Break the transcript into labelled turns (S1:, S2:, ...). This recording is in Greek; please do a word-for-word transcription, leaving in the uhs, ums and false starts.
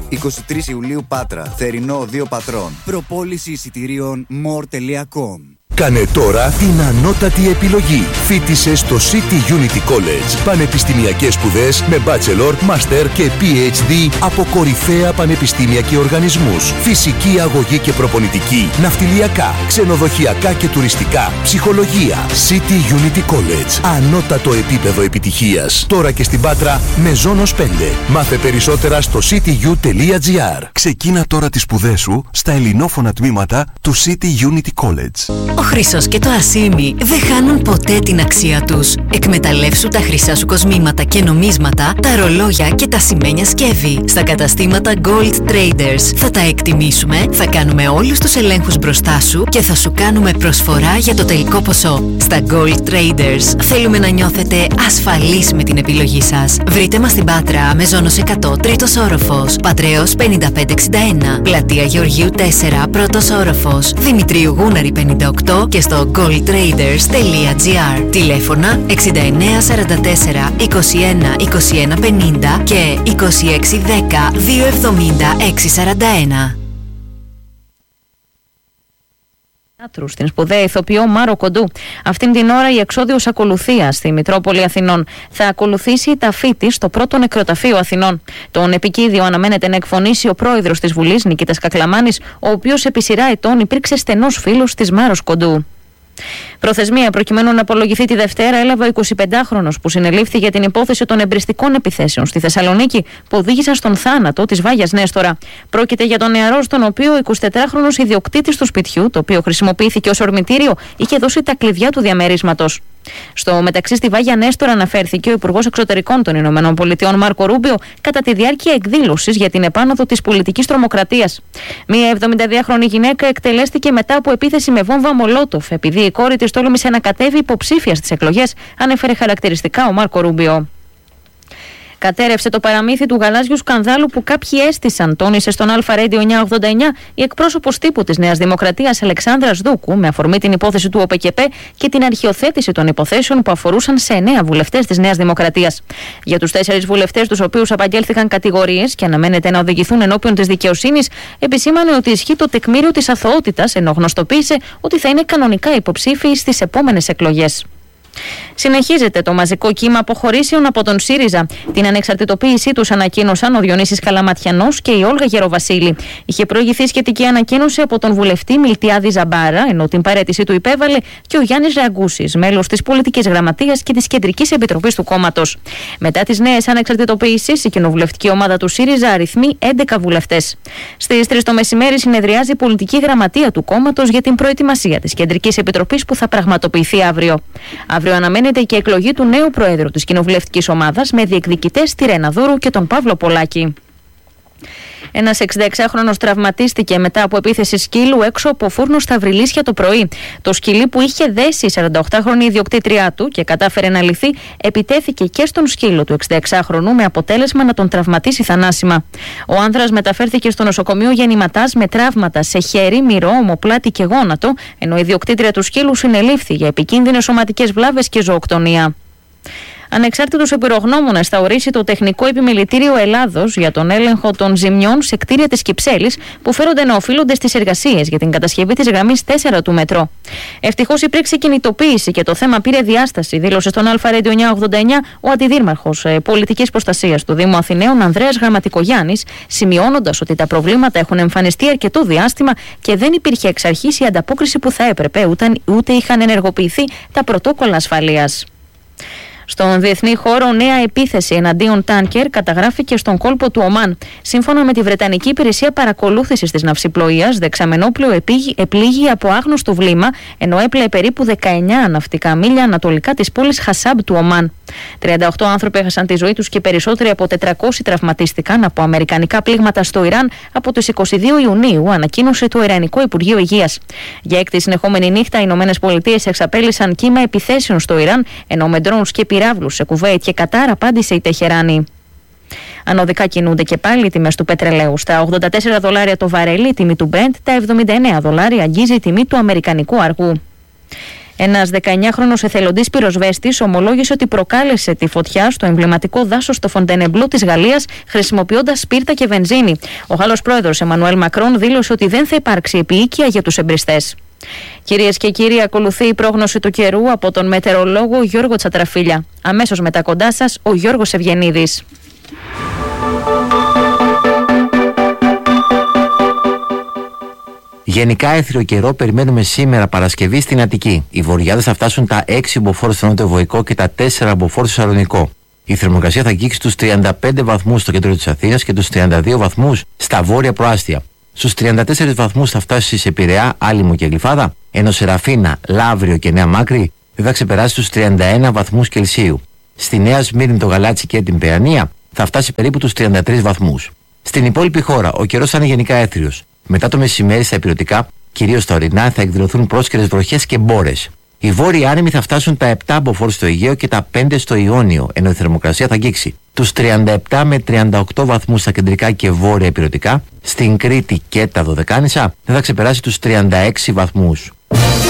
S1: είκοσι τρεις Ιουλίου Πάτρα, θερινό δύο Πατρών. Προπόληση εισιτηρίων more τελεία com.
S2: Κάνε τώρα την ανώτατη επιλογή. Φοίτησε στο City Unity College. Πανεπιστημιακές σπουδές με bachelor, master και πι έιτς ντι από κορυφαία πανεπιστήμια και οργανισμούς. Φυσική αγωγή και προπονητική, ναυτιλιακά, ξενοδοχειακά και τουριστικά, ψυχολογία. City Unity College. Ανώτατο επίπεδο επιτυχίας. Τώρα και στην Πάτρα με Ζώνος πέντε. Μάθε περισσότερα στο cityU τελεία gr. Ξεκίνα τώρα τις σπουδές σου στα ελληνόφωνα τμήματα του City Unity College.
S3: Ο χρυσός και το ασίμι δεν χάνουν ποτέ την αξία τους. Εκμεταλλεύσου τα χρυσά σου κοσμήματα και νομίσματα, τα ρολόγια και τα σημαίνια σκεύη. Στα καταστήματα Gold Traders θα τα εκτιμήσουμε, θα κάνουμε όλους τους ελέγχους μπροστά σου και θα σου κάνουμε προσφορά για το τελικό ποσό. Στα Gold Traders θέλουμε να νιώθετε ασφαλείς με την επιλογή σας. Βρείτε μας στην Πάτρα με Ζώνος εκατό, τρίτος όροφος, Πατρέως πενήντα πέντε εξήντα ένα, Πλατεία Γεωργίου τέσσερα, πρώτος όροφος, Δημητρίου Γούναρη πενήντα οκτώ και στο gold traders τελεία gr. Τηλέφωνα εξήντα εννέα σαράντα τέσσερα είκοσι ένα είκοσι ένα πενήντα και είκοσι έξι δέκα δύο εβδομήντα έξι σαράντα ένα. Στην σπουδαία ηθοποιό Μάρο Κοντού. Αυτήν την ώρα η εξόδιος ακολουθία στη Μητρόπολη Αθηνών θα ακολουθήσει τα φύτη στο πρώτο νεκροταφείο Αθηνών. Τον επικίδιο αναμένεται να εκφωνήσει ο πρόεδρος της Βουλής, Νικήτας Κακλαμάνης, ο οποίος επί σειρά ετών υπήρξε στενός φίλος της Μάρος Κοντού. Προθεσμία προκειμένου να απολογηθεί τη Δευτέρα έλαβε ο εικοσιπεντάχρονος που συνελήφθη για την υπόθεση των εμπριστικών επιθέσεων στη Θεσσαλονίκη που οδήγησαν στον θάνατο της Βάγιας Νέστορα. Πρόκειται για τον νεαρό στον οποίο ο εικοσιτετράχρονος ιδιοκτήτης του σπιτιού, το οποίο χρησιμοποιήθηκε ως ορμητήριο, είχε δώσει τα κλειδιά του διαμερίσματος. Στο μεταξύ, στη Βάγια Νέστορα αναφέρθηκε ο Υπουργός Εξωτερικών των Ηνωμένων Πολιτειών Μάρκο Ρούμπιο κατά τη διάρκεια εκδήλωσης για την επάνωδο της πολιτικής τρομοκρατίας. Μία εβδομηνταδυάχρονη γυναίκα εκτελέστηκε μετά από επίθεση με βόμβα Μολότοφ, επειδή η κόρη της τόλμησε να κατέβει υποψήφια στις εκλογές, ανέφερε χαρακτηριστικά ο Μάρκο Ρούμπιο. Κατέρευσε το παραμύθι του γαλάζιου σκανδάλου που κάποιοι έστησαν, τόνισε στον Αλφα Radio εννιακόσια ογδόντα εννιά η εκπρόσωπος τύπου της Νέας Δημοκρατίας Αλεξάνδρας Δούκου, με αφορμή την υπόθεση του ΟΠΕΚΕΠΕ και την αρχιοθέτηση των υποθέσεων που αφορούσαν σε εννέα βουλευτές της Νέας Δημοκρατίας. Για τους τέσσερις βουλευτές, τους οποίους απαγγέλθηκαν κατηγορίες και αναμένεται να οδηγηθούν ενώπιον της δικαιοσύνης, επισήμανε ότι ισχύει το τεκμήριο της αθωότητας, ενώ γνωστοποίησε ότι θα είναι κανονικά υποψήφιοι στις επόμενες εκλογές. Συνεχίζεται το μαζικό κύμα αποχωρήσεων από τον ΣΥΡΙΖΑ. Την ανεξαρτητοποίησή τους ανακοίνωσαν ο Διονύσης Καλαματιανός και η Όλγα Γεροβασίλη. Είχε προηγηθεί σχετική ανακοίνωση από τον βουλευτή Μιλτιάδη Ζαμπάρα, ενώ την παραίτησή του υπέβαλε και ο Γιάννης Ραγκούσης, μέλος της Πολιτικής Γραμματείας και της Κεντρικής Επιτροπής του κόμματος. Μετά τις νέες ανεξαρτητοποίησεις, η κοινοβουλευτική ομάδα του ΣΥΡΙΖΑ αριθμεί έντεκα βουλευτές. Στις τρεις το μεσημέρι συνεδριάζει η Πολιτική Γραμματεία του κόμματος για την προετοιμασία της Κεντρικής Επιτροπής που θα πραγματοποιηθεί αύριο. Αύριο αναμένεται και η εκλογή του νέου Προέδρου της κοινοβουλευτικής ομάδας με διεκδικητές τη Ρένα Δούρου και τον Παύλο Πολάκη. Ένας εξηνταεξάχρονος τραυματίστηκε μετά από επίθεση σκύλου έξω από φούρνο στα Βρυλίσια το πρωί. Το σκυλί που είχε δέσει η σαρανταοκτάχρονη ιδιοκτήτριά του και κατάφερε να λυθεί, επιτέθηκε και στον σκύλο του εξηνταεξάχρονου με αποτέλεσμα να τον τραυματίσει θανάσιμα. Ο άνδρας μεταφέρθηκε στο νοσοκομείο γεννηματάς με τραύματα σε χέρι, μυρό, ομοπλάτη και γόνατο, ενώ η ιδιοκτήτρια του σκύλου συνελήφθη για επικίνδυνες σωματικές βλάβες και ζωοκτονία. Ανεξάρτητος εμπειρογνώμονας θα ορίσει το Τεχνικό Επιμελητήριο Ελλάδος για τον έλεγχο των ζημιών σε κτίρια της Κυψέλης που φέρονται να οφείλονται στις εργασίες για την κατασκευή της γραμμής τέσσερα του μετρό. Ευτυχώς υπήρξε κινητοποίηση και το θέμα πήρε διάσταση, δήλωσε στον Αλφα Radio εννιακόσια ογδόντα εννιά ο Αντιδήμαρχος Πολιτικής Προστασίας του Δήμου Αθηναίων Ανδρέας Γραμματικογιάννης, σημειώνοντας ότι τα προβλήματα έχουν εμφανιστεί αρκετό διάστημα και δεν υπήρχε εξ αρχής η ανταπόκριση που θα έπρεπε, ούτε, ούτε είχαν ενεργοποιηθεί τα πρωτόκολλα ασφαλείας. Στον διεθνή χώρο, νέα επίθεση εναντίον τάνκερ καταγράφηκε στον κόλπο του Ομάν. Σύμφωνα με τη Βρετανική Υπηρεσία Παρακολούθησης της Ναυσιπλοείας, δεξαμενόπλοιο επλήγει από άγνωστο βλήμα, ενώ έπλεε περίπου δεκαεννέα ναυτικά μίλια ανατολικά της πόλης Χασάμπ του Ομάν. τριάντα οκτώ άνθρωποι έχασαν τη ζωή τους και περισσότεροι από τετρακόσιοι τραυματίστηκαν από αμερικανικά πλήγματα στο Ιράν από τις είκοσι δύο Ιουνίου, ανακοίνωσε το Ιρανικό Υπουργείο Υγείας. Για έκτη συνεχόμενη νύχτα, οι Ηνωμένες Πολιτείες εξαπέλυσαν κύμα επιθέσεων στο Ιράν, ενώ με ντρόουνς και πυράβλους σε Κουβέιτ και Κατάρ απάντησε η Τεχεράνη. Ανωδικά κινούνται και πάλι οι τιμές του πετρελαίου. Στα ογδόντα τέσσερα δολάρια το βαρέλι, η τιμή του Brent, τα εβδομήντα εννέα δολάρια αγγίζει η τιμή του αμερικανικού αργού. Ένας δεκαεννιάχρονος εθελοντής πυροσβέστης ομολόγησε ότι προκάλεσε τη φωτιά στο εμβληματικό δάσος στο Φοντενεμπλό της Γαλλίας χρησιμοποιώντας σπίρτα και βενζίνη. Ο Γάλλος πρόεδρος Εμμανουέλ Μακρόν δήλωσε ότι δεν θα υπάρξει επίοικια για τους εμπριστές. Κυρίες και κύριοι, ακολουθεί η πρόγνωση του καιρού από τον μετεωρολόγο Γιώργο Τσατραφίλια. Αμέσως μετά κοντά σας ο Γιώργος Ευγενίδης.
S4: Γενικά έθριο καιρό περιμένουμε σήμερα Παρασκευή στην Αττική. Οι βορειάδες θα φτάσουν τα έξι μποφόρ στο νότιο Βοϊκό και τα τέσσερα μποφόρ στο Σαλονικό. Η θερμοκρασία θα αγγίξει τους τριάντα πέντε βαθμούς στο κέντρο της Αθήνας και τους τριάντα δύο βαθμούς στα βόρεια προάστια. Στους τριάντα τέσσερις βαθμούς θα φτάσει σε Πειραιά, Άλυμο και Γλυφάδα, ενώ Σεραφίνα, Λαύριο και Νέα Μάκρη δεν θα ξεπεράσει τους τριάντα ένα βαθμούς Κελσίου. Στη Νέα Σμύρνη, το Γαλάτσι και την Παιανία θα φτάσει περίπου τους τριάντα τρεις βαθμούς. Στην υπόλοιπη χώρα ο καιρός θα είναι γενικά έθριος. Μετά το μεσημέρι στα ηπειρωτικά, κυρίως στα ορεινά, θα εκδηλωθούν πρόσκαιρες βροχές και μπόρες. Οι βόρειοι άνεμοι θα φτάσουν τα επτά μποφόρ στο Αιγαίο και τα πέντε στο Ιόνιο, ενώ η θερμοκρασία θα αγγίξει τους τριάντα επτά με τριάντα οκτώ βαθμούς στα κεντρικά και βόρεια ηπειρωτικά. Στην Κρήτη και τα Δωδεκάνησα δεν θα ξεπεράσει τους τριάντα έξι βαθμούς.